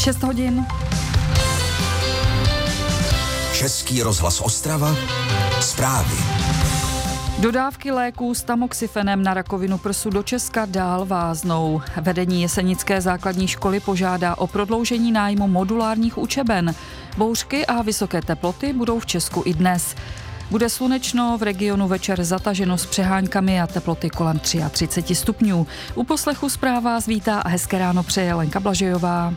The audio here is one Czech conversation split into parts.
6 hodin. Český rozhlas Ostrava, zprávy. Dodávky léků s tamoxifenem na rakovinu prsu do Česka dál váznou. Vedení Jesenické základní školy požádá o prodloužení nájmu modulárních učeben. Bouřky a vysoké teploty budou v Česku i dnes. Bude slunečno, v regionu večer zataženo s přeháňkami a teploty kolem 33 stupňů. U poslechu zpráv vás vítá a hezké ráno přeje Lenka Blažejová.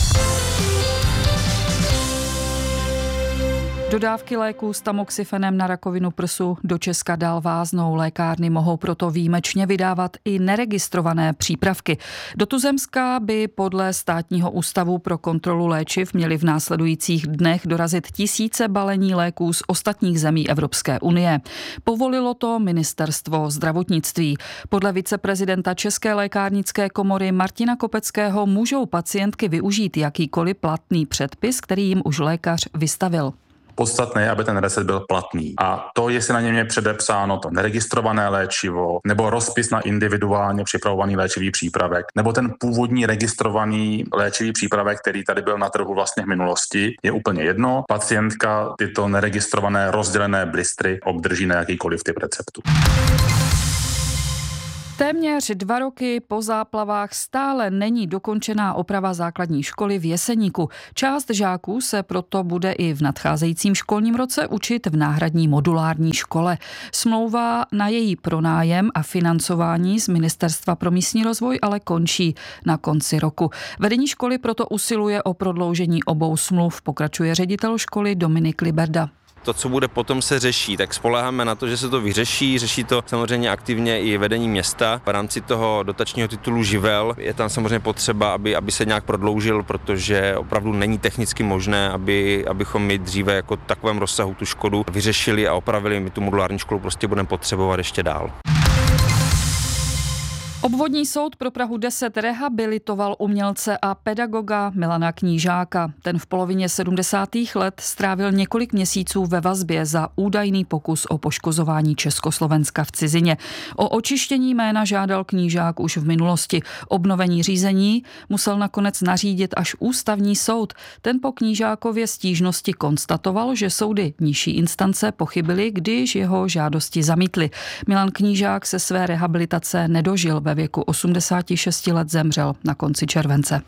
Dodávky léků s tamoxifenem na rakovinu prsu do Česka dál váznou. Lékárny mohou proto výjimečně vydávat i neregistrované přípravky. Do Tuzemska by podle Státního ústavu pro kontrolu léčiv měly v následujících dnech dorazit tisíce balení léků z ostatních zemí Evropské unie. Povolilo to Ministerstvo zdravotnictví. Podle viceprezidenta České lékárnické komory Martina Kopeckého můžou pacientky využít jakýkoliv platný předpis, který jim už lékař vystavil. Podstatné je, aby ten recept byl platný. A to, jestli na něm je předepsáno to neregistrované léčivo, nebo rozpis na individuálně připravovaný léčivý přípravek, nebo ten původní registrovaný léčivý přípravek, který tady byl na trhu vlastně v minulosti, je úplně jedno. Pacientka tyto neregistrované rozdělené blistry obdrží na jakýkoliv typ receptu. Téměř 2 roky po záplavách stále není dokončená oprava základní školy v Jeseníku. Část žáků se proto bude i v nadcházejícím školním roce učit v náhradní modulární škole. Smlouva na její pronájem a financování z Ministerstva pro místní rozvoj ale končí na konci roku. Vedení školy proto usiluje o prodloužení obou smluv, pokračuje ředitel školy Dominik Liberda. To, co bude potom, se řeší, tak spoléháme na to, že se to vyřeší. Řeší to samozřejmě aktivně i vedení města. V rámci toho dotačního titulu Živel je tam samozřejmě potřeba, aby se nějak prodloužil, protože opravdu není technicky možné, abychom my dříve jako takovém rozsahu tu škodu vyřešili a opravili. My tu modulární školu prostě budeme potřebovat ještě dál. Obvodní soud pro Prahu 10 rehabilitoval umělce a pedagoga Milana Knížáka. Ten v polovině 70. let strávil několik měsíců ve vazbě za údajný pokus o poškozování Československa v cizině. O očištění jména žádal Knížák už v minulosti. Obnovení řízení musel nakonec nařídit až ústavní soud. Ten po Knížákově stížnosti konstatoval, že soudy nižší instance pochybily, když jeho žádosti zamítly. Milan Knížák se své rehabilitace nedožil. Ve věku 86 let zemřel na konci července.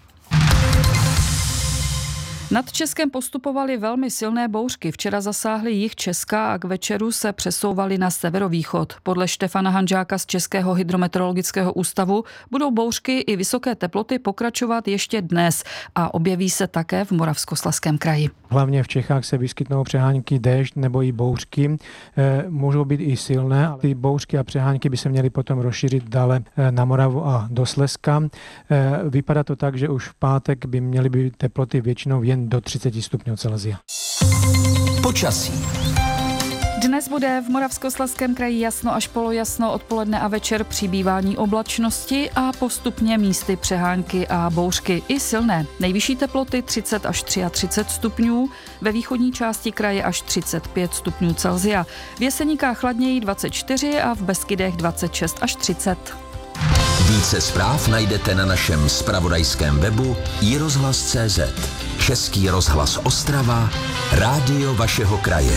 Nad Českem postupovaly velmi silné bouřky. Včera zasáhly jih Česka a k večeru se přesouvaly na severovýchod. Podle Štefana Hanžáka z Českého hydrometeorologického ústavu budou bouřky i vysoké teploty pokračovat ještě dnes a objeví se také v Moravskoslezském kraji. Hlavně v Čechách se vyskytnou přehánky déšť nebo i bouřky. Můžou být i silné, ale ty bouřky a přehánky by se měly potom rozšířit dále na Moravu a do Slezska. Vypadá to tak, že už v pátek by měly být teploty většinou jen do 30 stupňů Celsia. Počasí. Dnes bude v Moravskoslezském kraji jasno až polojasno, odpoledne a večer přibývání oblačnosti a postupně místy přehánky a bouřky i silné. Nejvyšší teploty 30 až 33 stupňů, ve východní části kraje až 35 stupňů Celsia. V Jeseníkách chladněji 24 a v Beskydech 26 až 30. Více zpráv najdete na našem zpravodajském webu iRozhlas.cz. Český rozhlas Ostrava, rádio vašeho kraje.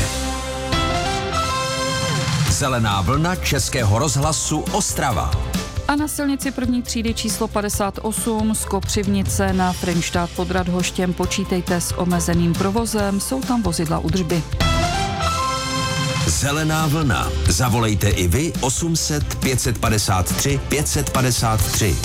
Zelená vlna Českého rozhlasu Ostrava. A na silnici první třídy číslo 58 z Kopřivnice na Frenštát pod Radhoštěm počítejte s omezeným provozem, jsou tam vozidla údržby. Zelená vlna. Zavolejte i vy 800 553 553.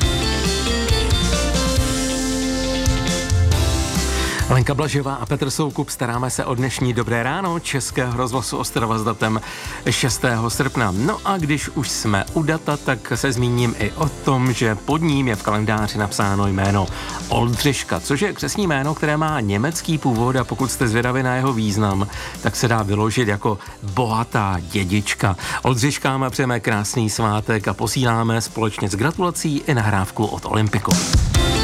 Lenka Blažová a Petr Soukup, staráme se o dnešní Dobré ráno Českého rozhlasu Ostrava s datem 6. srpna. No a když už jsme u data, tak se zmíním i o tom, že pod ním je v kalendáři napsáno jméno Oldřiška, což je křestní jméno, které má německý původ a pokud jste zvědaví na jeho význam, tak se dá vyložit jako bohatá dědička. Oldřiškám přejeme krásný svátek a posíláme společně s gratulací i nahrávku od Olympiku.